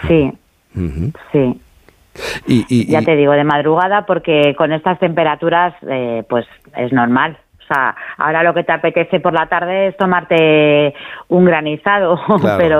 Sí, Ujú. sí. Ya te digo, de madrugada, porque con estas temperaturas, pues es normal. O sea, ahora lo que te apetece por la tarde es tomarte un granizado, Claro. pero